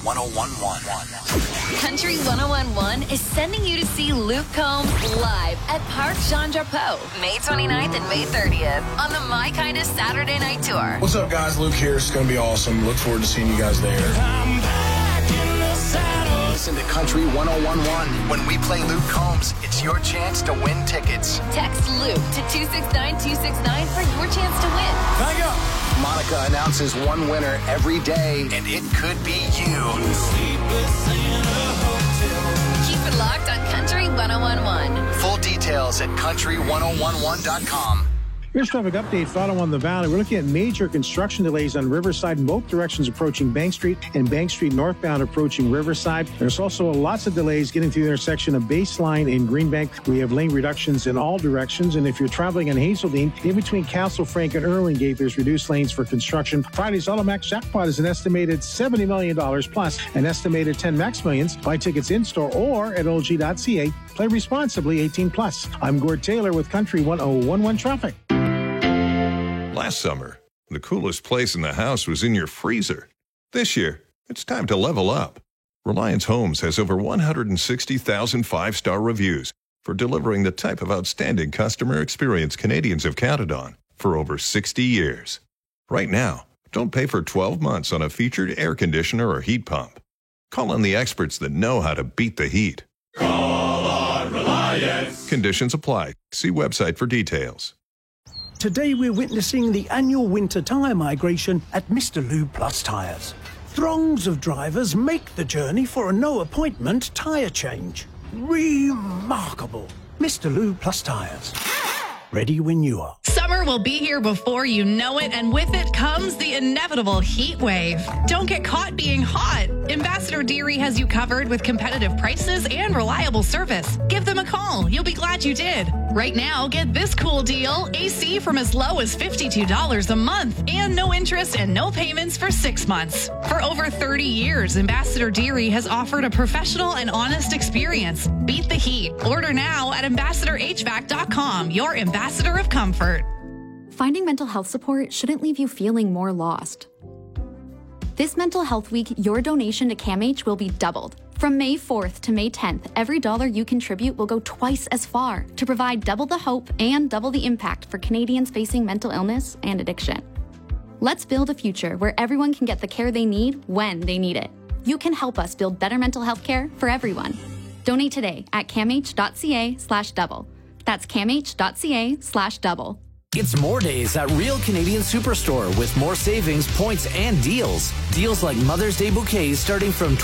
1011. Country 1011 is sending you to see Luke Combs live at Parc Jean Drapeau, May 29th and May 30th on the My Kind of Saturday Night Tour. What's up, guys? Luke here. It's going to be awesome. Look forward to seeing you guys there. I'm back in the saddle. Listen to Country 1011. When we play Luke Combs, it's your chance to win tickets. Text Luke to 269-269 for your chance to win. Thank you. Monica announces one winner every day, and it could be you. Keep it locked on Country 1011. Full details at country1011.com. Here's traffic update for Auto on the Valley. We're looking at major construction delays on Riverside in both directions approaching Bank Street and Bank Street northbound approaching Riverside. There's also lots of delays getting through the intersection of Baseline and Greenbank. We have lane reductions in all directions. And if you're traveling on Hazeldean, in between Castle Frank and Erlingate, there's reduced lanes for construction. Friday's Automax jackpot is an estimated $70 million plus an estimated 10 Max Millions. Buy tickets in-store or at olg.ca. Play responsibly, 18 plus. I'm Gord Taylor with Country 1011 Traffic. Last summer, the coolest place in the house was in your freezer. This year, it's time to level up. Reliance Homes has over 160,000 five-star reviews for delivering the type of outstanding customer experience Canadians have counted on for over 60 years. Right now, don't pay for 12 months on a featured air conditioner or heat pump. Call on the experts that know how to beat the heat. Call on Reliance. Conditions apply. See website for details. Today we're witnessing the annual winter tyre migration at Mr. Lube Plus Tyres. Throngs of drivers make the journey for a no-appointment tyre change. Remarkable. Mr. Lube Plus Tyres. Ready when you are. Summer will be here before you know it, and with it comes the inevitable heat wave. Don't get caught being hot. Ambassador Deary has you covered with competitive prices and reliable service. Give them a call. You'll be glad you did. Right now, get this cool deal. AC from as low as $52 a month and no interest and no payments for 6 months. For over 30 years, Ambassador Deary has offered a professional and honest experience. Beat the heat. Order now at ambassadorhvac.com, your ambassador of comfort. Finding mental health support shouldn't leave you feeling more lost. This Mental Health Week, your donation to CAMH will be doubled. From May 4th to May 10th, every dollar you contribute will go twice as far to provide double the hope and double the impact for Canadians facing mental illness and addiction. Let's build a future where everyone can get the care they need when they need it. You can help us build better mental health care for everyone. Donate today at camh.ca/double. That's camh.ca/double. It's more days at Real Canadian Superstore with more savings, points, and deals. Deals like Mother's Day bouquets starting from